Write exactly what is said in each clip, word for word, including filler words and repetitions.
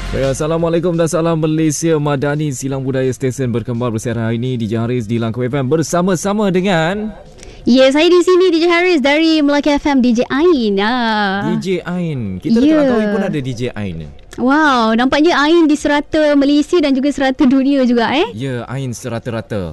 Ya, Assalamualaikum dan salam Malaysia Madani, silang budaya stesen berkembang bersiaran hari ini D J Haris di Langkawi F M bersama-sama dengan Ya, saya di sini D J Haris dari Melaka F M, D J Ain. Ah. D J Ain. Kita dekat yeah. Langkawi pun ada D J Ain. Wow, nampaknya Ain di serata Malaysia dan juga serata dunia juga eh. Ya, Ain serata-rata.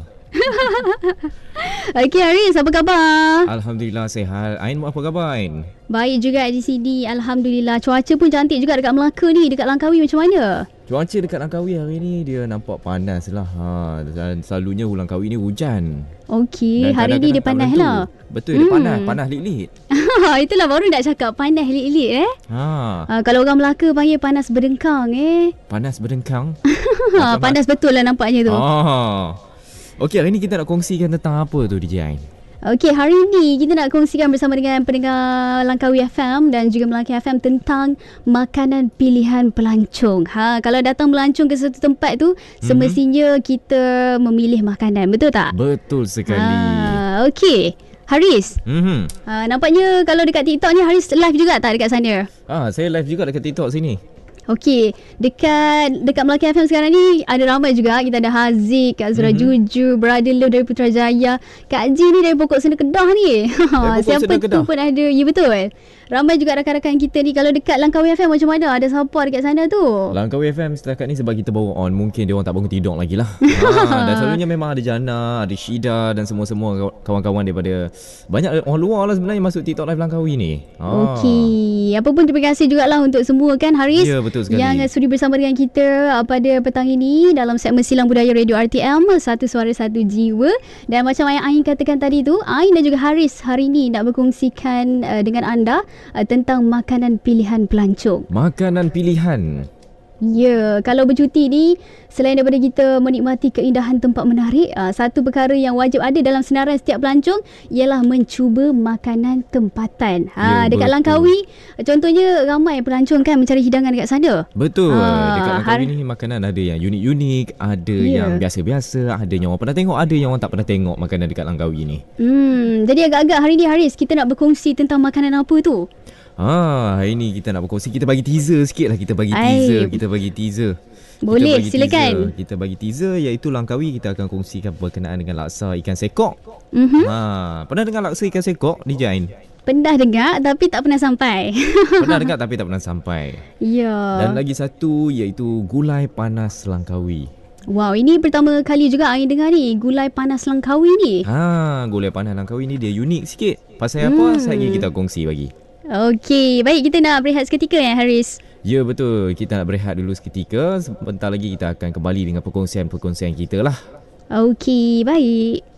Okey Haris, apa khabar? Alhamdulillah sihat. Ain apa khabar Ain? Baik juga di sini, Alhamdulillah. Cuaca pun cantik juga dekat Melaka ni. Dekat Langkawi macam mana? Cuaca dekat Langkawi hari ni dia nampak panas lah. Ha, dan selalunya Langkawi ni hujan. Okey, hari ni dia panas lah. Betul, dia hmm. panas. Panas lit-lit. Itulah baru nak cakap panas lit-lit eh. Ha. Uh, kalau orang Melaka panggil panas berdengkang eh. Panas berdengkang? Panas betul lah nampaknya tu. Oh. Okey, hari ni kita nak kongsikan tentang apa tu D J Ain? Okey, hari ni kita nak kongsikan bersama dengan pendengar Langkawi F M dan juga Melaka F M tentang makanan pilihan pelancong. Ha, kalau datang melancong ke satu tempat tu, mm-hmm. semestinya kita memilih makanan, betul tak? Betul sekali. Ha, okey. Haris, mm-hmm. ha, nampaknya kalau dekat TikTok ni Haris live juga tak dekat sana? Ah, saya live juga dekat TikTok sini. Okey, dekat dekat Melaka F M sekarang ni ada ramai juga. Kita ada Haziq, Kak Zura mm-hmm. Juju, Brother Love dari Putrajaya, Kak Ji ni dari Pokok Sena Kedah ni. Siapa Sena tu Kedah pun ada. Ya betul. Ramai juga rakan-rakan kita ni. Kalau dekat Langkawi F M macam mana? Ada siapa dekat sana tu? Langkawi F M setakat ni sebab kita baru on, mungkin dia orang tak bangun tidur lagi lah. ha, dan selalunya memang ada Jana, ada Syida dan semua-semua kawan-kawan daripada banyak orang luar lah sebenarnya masuk TikTok Live Langkawi ni. Ha. Okey. Apa pun terima kasih jugalah untuk semua kan Haris. Ya, betul sekali. Yang sudi bersama dengan kita pada petang ini dalam segmen Silang Budaya Radio R T M, Satu Suara Satu Jiwa. Dan macam yang Ain katakan tadi tu, Ain dan juga Haris hari ini nak berkongsikan uh, dengan anda uh, tentang makanan pilihan pelancong. Makanan pilihan. Ya, kalau bercuti ni selain daripada kita menikmati keindahan tempat menarik, uh, satu perkara yang wajib ada dalam senaran setiap pelancong ialah mencuba makanan tempatan. Ha, ya, dekat betul. Langkawi contohnya ramai pelancong kan mencari hidangan dekat sana. Betul. Ha, dekat Langkawi har- ni makanan ada yang unik-unik, ada ya. yang biasa-biasa, ada yang orang pernah tengok, ada yang orang tak pernah tengok makanan dekat Langkawi ni. Hmm, jadi agak-agak hari ni Haris kita nak berkongsi tentang makanan apa tu? Ah, hari ni kita nak berkongsi, kita bagi teaser sikit lah, kita bagi Ay. teaser, kita bagi teaser. Boleh, kita silakan. Teaser. Kita bagi teaser iaitu Langkawi kita akan kongsikan berkenaan dengan laksa ikan sekok. Mm-hmm. Ha, pernah dengar laksa ikan sekok D J Ain? Pernah dengar tapi tak pernah sampai. Pernah dengar tapi tak pernah sampai. Ya. Dan lagi satu iaitu gulai panas Langkawi. Wow, ini pertama kali juga Ain dengar ni, gulai panas Langkawi ni. Ha, gulai panas Langkawi ni dia unik sikit. Pasal apa? Hmm. Saya kita kongsi bagi. Okey, baik, kita nak berehat seketika ya Haris. Ya betul, kita nak berehat dulu seketika. Sebentar lagi kita akan kembali dengan perkongsian-perkongsian kita lah. Okey, baik.